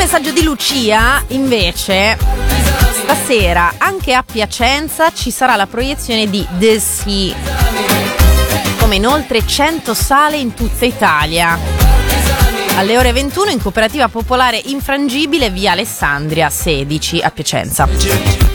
messaggio di Lucia, invece, stasera anche a Piacenza ci sarà la proiezione di The Sea, come in oltre 100 sale in tutta Italia. Alle ore 21 in Cooperativa Popolare Infrangibile, via Alessandria 16 a Piacenza.